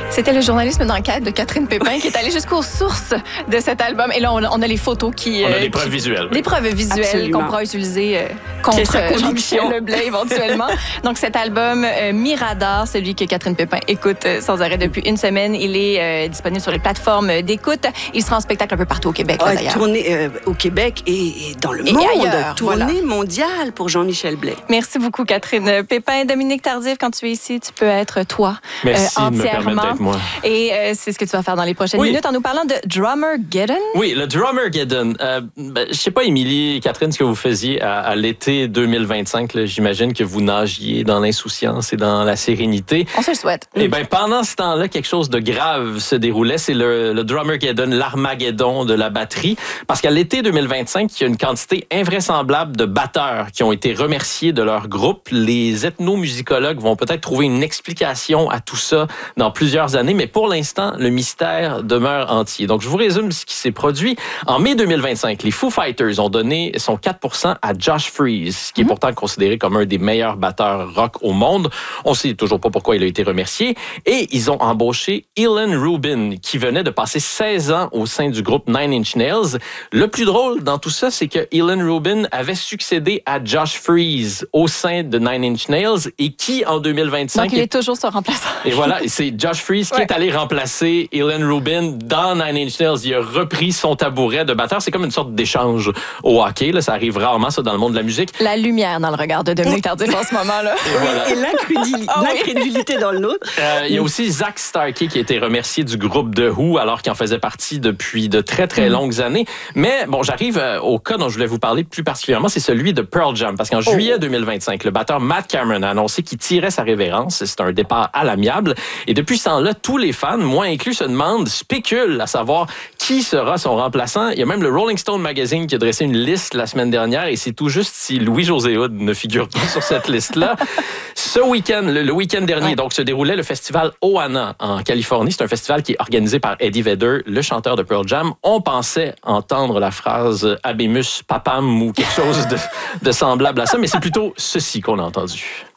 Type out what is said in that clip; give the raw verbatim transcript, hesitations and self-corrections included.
C'était le journalisme d'enquête de Catherine Pépin qui est allée jusqu'aux sources de cet album. Et là, on a, on a les photos qui... On a euh, des preuves qui, visuelles. Des preuves visuelles Absolument. qu'on pourra utiliser euh, contre euh, Jean-Michel Leblay éventuellement. Donc, cet album euh, Mirador, celui que Catherine Pépin écoute euh, sans arrêt depuis une semaine, il est euh, disponible sur les plateformes d'écoute. Il sera en spectacle un peu partout au Québec, là, Ah, d'ailleurs. tournée euh, au Québec et, et dans le Et monde. ailleurs, Tournée voilà. mondiale pour Jean-Michel Blais. Merci beaucoup, Catherine Pépin. Dominique Tardif, quand tu es ici, tu peux être toi Merci euh, de me permettre entièrement. d'être moi. Et euh, c'est ce que tu vas faire dans les prochaines Oui. minutes en nous parlant de Drummergeddon. Oui, le Drummergeddon. Euh, ben, je sais pas, Émilie et Catherine, ce que vous faisiez à, à l'été deux mille vingt-cinq. Là, j'imagine que vous nagiez dans l'insouciance et dans la sérénité. On se le souhaite. Et bien, pendant ce temps-là, quelque chose de grave se déroulait. C'est le, le Drummergeddon, l'Armageddon de la batterie. Parce qu'à l'été deux mille vingt-cinq, il y a une quantité invraisemblable de batteurs qui ont été remerciés de leur groupe. Les ethnomusicologues vont peut-être trouver une explication à tout ça dans plusieurs années, mais pour l'instant, le mystère demeure entier. Donc, je vous résume ce qui s'est produit. En mai deux mille vingt-cinq, les Foo Fighters ont donné son quatre pour cent à Josh Freese, qui est pourtant considéré comme un des meilleurs batteurs rock au monde. On sait toujours pas pourquoi il a été remercié. Et ils ont embauché Ilan Rubin, qui venait de passer seize ans au sein du groupe Nine Inch Nails. Le plus drôle dans tout ça, c'est que Ilan Rubin avait succédé à Josh Freese au sein de Nine Inch Nails et qui, en deux mille vingt-cinq... Donc, il est toujours son remplaçant. Et voilà, et c'est Josh Freese qui Ouais. est allé remplacer Ilan Rubin dans Nine Inch Nails. Il a repris son tabouret de batteur. C'est comme une sorte d'échange au hockey. Là. Ça arrive rarement, ça, dans le monde de la musique. La lumière dans le regard de Dominique Tardif en ce moment-là. Et voilà. Et l'incréduli- Ah oui. l'incrédulité dans le nôtre. Euh, il y a aussi Zach Starkey qui a été remercié du groupe The Who alors qu'il en faisait partie depuis de très, très longues années. Mais bon, j'arrive euh, au cas dont je voulais vous parler plus particulièrement, c'est celui de Pearl Jam. Parce qu'en juillet deux mille vingt-cinq, le batteur Matt Cameron a annoncé qu'il tirait sa révérence. C'est un départ à l'amiable. Et depuis ce temps-là, tous les fans, moi inclus, se demandent, spéculent à savoir qui sera son remplaçant. Il y a même le Rolling Stone Magazine qui a dressé une liste la semaine dernière et c'est tout juste si Louis-José Hood ne figure pas sur cette liste-là. Ce week-end, le, le week-end dernier, Ouais. donc, se déroulait le festival Ohana en Californie. C'est un festival qui est organisé par Eddie Vedder, le chanteur de Pearl Jam. On pensait entendre la phrase « Habemus Papam » ou quelque chose de, de semblable à ça, mais c'est plutôt ceci qu'on a entendu.